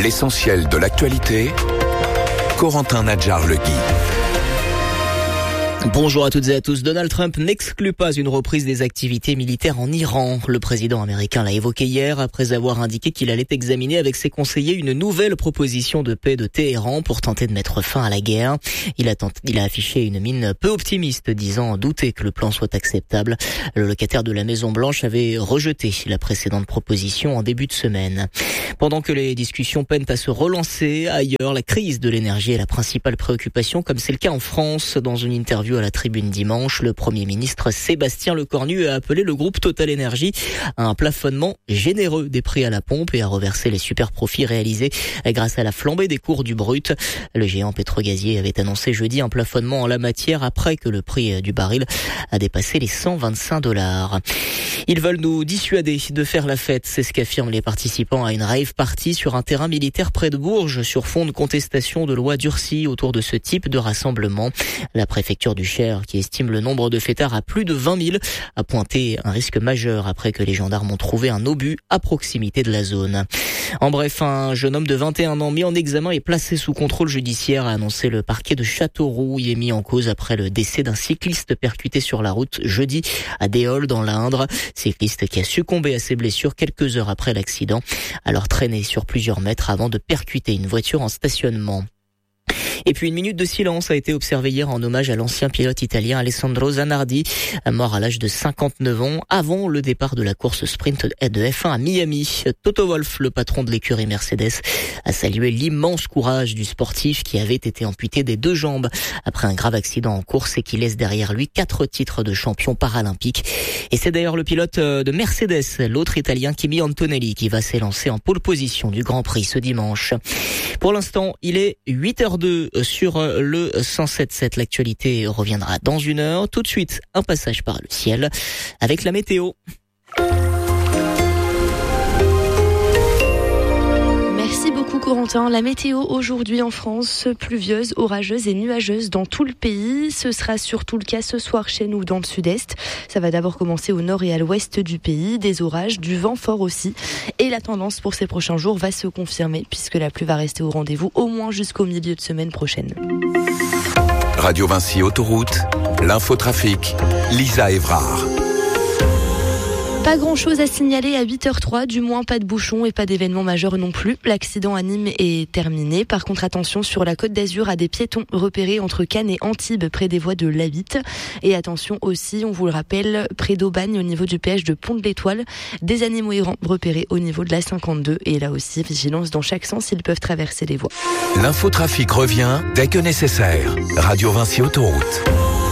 L'essentiel de l'actualité, Corentin Nadjar-Legui. Bonjour à toutes et à tous. Donald Trump n'exclut pas une reprise des activités militaires en Iran. Le président américain l'a évoqué hier après avoir indiqué qu'il allait examiner avec ses conseillers une nouvelle proposition de paix de Téhéran pour tenter de mettre fin à la guerre. Il a affiché une mine peu optimiste, disant douter que le plan soit acceptable. Le locataire de la Maison-Blanche avait rejeté la précédente proposition en début de semaine. Pendant que les discussions peinent à se relancer ailleurs, la crise de l'énergie est la principale préoccupation, comme c'est le cas en France. Dans une interview à la Tribune dimanche, le Premier ministre Sébastien Lecornu a appelé le groupe Total Energy à un plafonnement généreux des prix à la pompe et à reverser les super profits réalisés grâce à la flambée des cours du brut. Le géant pétrogazier avait annoncé jeudi un plafonnement en la matière après que le prix du baril a dépassé les $125. Ils veulent nous dissuader de faire la fête, c'est ce qu'affirment les participants à une rave party sur un terrain militaire près de Bourges sur fond de contestation de lois durcies autour de ce type de rassemblement. La préfecture du Cher, qui estime le nombre de fêtards à plus de 20 000, a pointé un risque majeur après que les gendarmes ont trouvé un obus à proximité de la zone. En bref, un jeune homme de 21 ans mis en examen et placé sous contrôle judiciaire, a annoncé le parquet de Châteauroux. Il est mis en cause après le décès d'un cycliste percuté sur la route jeudi à Déol dans l'Indre. Cycliste qui a succombé à ses blessures quelques heures après l'accident, alors traîné sur plusieurs mètres avant de percuter une voiture en stationnement. Et puis une minute de silence a été observée hier en hommage à l'ancien pilote italien Alessandro Zanardi, mort à l'âge de 59 ans, avant le départ de la course sprint de F1 à Miami. Toto Wolff, le patron de l'écurie Mercedes, a salué l'immense courage du sportif qui avait été amputé des deux jambes après un grave accident en course et qui laisse derrière lui 4 titres de champion paralympique. Et c'est d'ailleurs le pilote de Mercedes, l'autre italien Kimi Antonelli, qui va s'élancer en pole position du Grand Prix ce dimanche. Pour l'instant, il est 8h02 sur le 107.7. L'actualité reviendra dans une heure. Tout de suite, un passage par le ciel avec la météo. Merci beaucoup Corentin. La météo aujourd'hui en France, pluvieuse, orageuse et nuageuse dans tout le pays. Ce sera surtout le cas ce soir chez nous dans le sud-est. Ça va d'abord commencer au nord et à l'ouest du pays. Des orages, du vent fort aussi. Et la tendance pour ces prochains jours va se confirmer puisque la pluie va rester au rendez-vous au moins jusqu'au milieu de semaine prochaine. Radio Vinci Autoroute, l'infotrafic, Lisa Evrard. Pas grand-chose à signaler à 8h03, du moins pas de bouchons et pas d'événements majeurs non plus. L'accident à Nîmes est terminé. Par contre, attention sur la Côte d'Azur à des piétons repérés entre Cannes et Antibes près des voies de l'A8. Et attention aussi, on vous le rappelle, près d'Aubagne au niveau du péage de Pont de l'Étoile, des animaux errants repérés au niveau de la 52. Et là aussi, vigilance dans chaque sens, ils peuvent traverser les voies. L'infotrafic revient dès que nécessaire. Radio Vinci Autoroute.